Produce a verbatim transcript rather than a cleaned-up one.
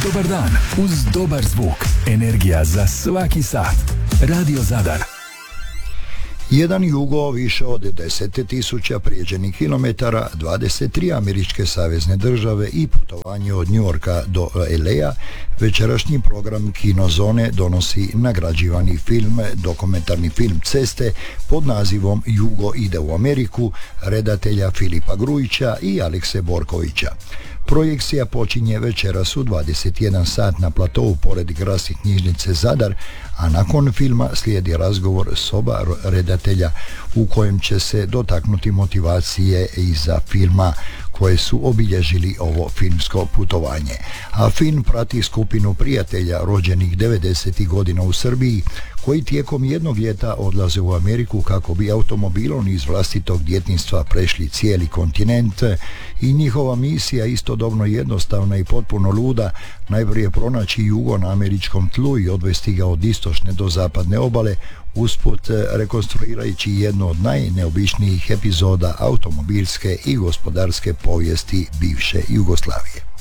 Dobar dan uz dobar zvuk. Energija za svaki sat. Radio Zadar. Jedan jugo više od deset tisuća prijeđenih kilometara, dvadeset tri američke savezne države i putovanje od New Yorka do el ej-a, večerašnji program Kinozone donosi nagrađivani film, dokumentarni film Ceste pod nazivom Jugo ide u Ameriku, redatelja Filipa Grujića i Alekse Borkovića. Projekcija počinje večeras u dvadeset jedan sat na platovu pored gradske knjižnice Zadar, a nakon filma slijedi razgovor s oba redatelja u kojem će se dotaknuti motivacije iza filma koje su obilježili ovo filmsko putovanje. A film prati skupinu prijatelja rođenih devedesetih godina u Srbiji koji tijekom jednog ljeta odlaze u Ameriku kako bi automobilom iz vlastitog djetinjstva prešli cijeli kontinent i njihova misija istodobno jednostavna i potpuno luda, najprije pronaći jugo na američkom tlu i odvesti ga od istočne do zapadne obale, usput rekonstruirajući jednu od najneobičnijih epizoda automobilske i gospodarske povijesti bivše Jugoslavije.